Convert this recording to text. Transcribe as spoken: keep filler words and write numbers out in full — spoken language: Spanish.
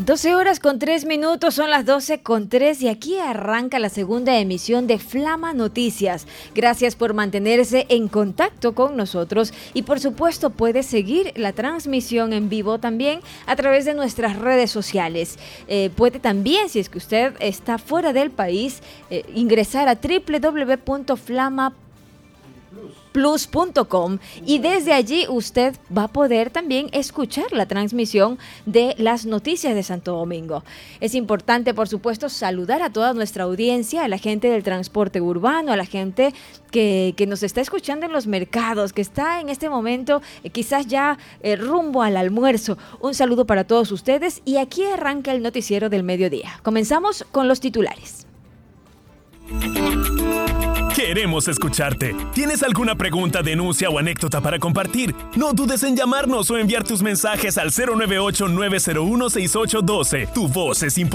doce horas con tres minutos, son las doce con tres y aquí arranca la segunda emisión de Flama Noticias. Gracias por mantenerse en contacto con nosotros y por supuesto puede seguir la transmisión en vivo también a través de nuestras redes sociales. Eh, puede también, si es que usted está fuera del país, eh, ingresar a doble u doble u doble u punto flama plus punto com y desde allí usted va a poder también escuchar la transmisión de las noticias de Santo Domingo. Es importante, por supuesto, saludar a toda nuestra audiencia, a la gente del transporte urbano, a la gente que, que nos está escuchando en los mercados, que está en este momento eh, quizás ya eh, rumbo al almuerzo. Un saludo para todos ustedes y aquí arranca el noticiero del mediodía. Comenzamos con los titulares. Queremos escucharte. ¿Tienes alguna pregunta, denuncia o anécdota para compartir? No dudes en llamarnos o enviar tus mensajes al cero nueve ocho, nueve cero uno, seis ocho uno dos. Tu voz es importante.